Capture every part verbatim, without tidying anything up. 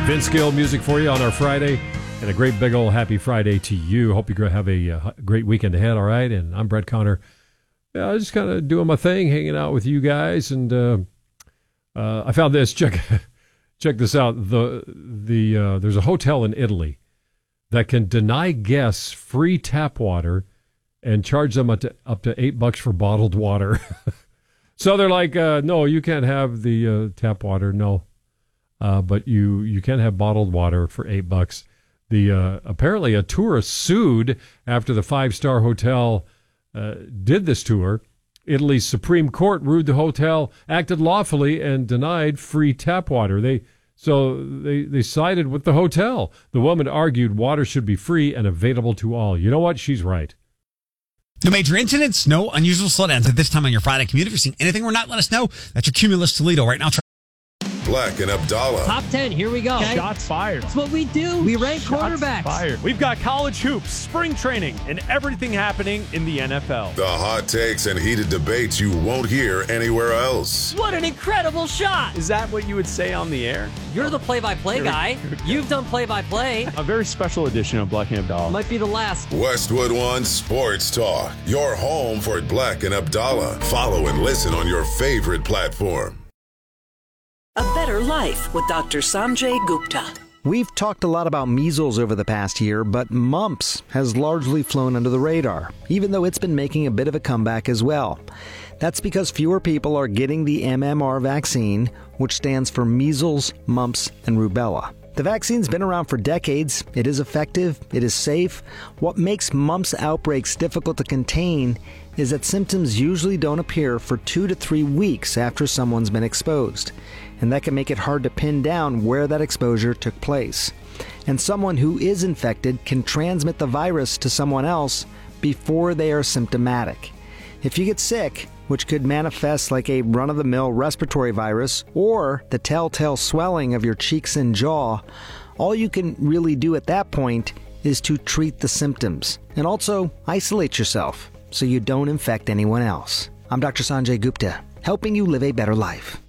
Vince Gill music for you on our Friday, and a great big old happy Friday to you. Hope you have a uh, great weekend ahead, all right? And I'm Brett Connor. Yeah, I was just kind of doing my thing, hanging out with you guys, and uh, uh, I found this. Check check this out. The the uh, There's a hotel in Italy that can deny guests free tap water and charge them up to, up to eight bucks for bottled water. So they're like, uh, no, you can't have the uh, tap water, no. Uh, but you, you can have bottled water for eight bucks. The uh, apparently a tourist sued after the five-star hotel uh, did this tour. Italy's Supreme Court ruled the hotel acted lawfully and denied free tap water. They so they they sided with the hotel. The woman argued water should be free and available to all. You know what? She's right. No major incidents, no unusual slowdowns at this time on your Friday commute. If you're seeing anything we're not, let us know. That's your Cumulus Toledo right now. Black and Abdallah. Top ten, here we go. Okay. Shots fired. That's what we do. We rank Shots quarterbacks. Fired. We've got college hoops, spring training, and everything happening in the N F L. The hot takes and heated debates you won't hear anywhere else. What an incredible shot. Is that what you would say on the air? You're the play-by-play guy. You've done play-by-play. A very special edition of Black and Abdallah. Might be the last. Westwood One Sports Talk. Your home for Black and Abdallah. Follow and listen on your favorite platform. A Better Life with Doctor Sanjay Gupta. We've talked a lot about measles over the past year, but mumps has largely flown under the radar, even though it's been making a bit of a comeback as well. That's because fewer people are getting the M M R vaccine, which stands for measles, mumps, and rubella. The vaccine's been around for decades. It is effective. It is safe. What makes mumps outbreaks difficult to contain is that symptoms usually don't appear for two to three weeks after someone's been exposed. And that can make it hard to pin down where that exposure took place. And someone who is infected can transmit the virus to someone else before they are symptomatic. If you get sick, which could manifest like a run-of-the-mill respiratory virus or the telltale swelling of your cheeks and jaw, all you can really do at that point is to treat the symptoms and also isolate yourself so you don't infect anyone else. I'm Doctor Sanjay Gupta, helping you live a better life.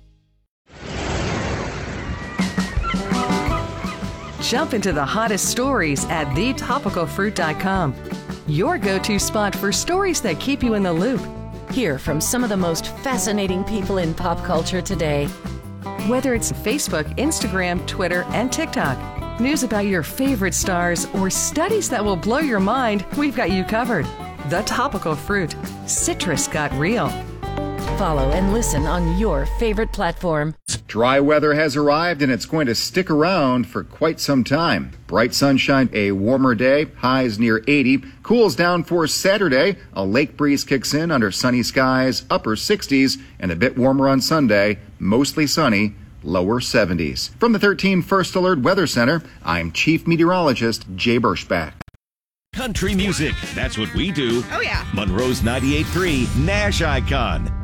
Jump into the hottest stories at the topical fruit dot com. Your go-to spot for stories that keep you in the loop. Hear from some of the most fascinating people in pop culture today. Whether it's Facebook, Instagram, Twitter, and TikTok, news about your favorite stars, or studies that will blow your mind, we've got you covered. The Topical Fruit. Citrus got real. Follow and listen on your favorite platform. Dry weather has arrived and it's going to stick around for quite some time. Bright sunshine, a warmer day, highs near eighty. Cools down for Saturday. A lake breeze kicks in under sunny skies, upper sixties, and a bit warmer on Sunday, mostly sunny, lower seventies. From the thirteen First Alert Weather Center, I'm Chief Meteorologist Jay Berschbach. Country music, that's what we do. Oh, yeah. Monroe's ninety-eight point three Nash Icon.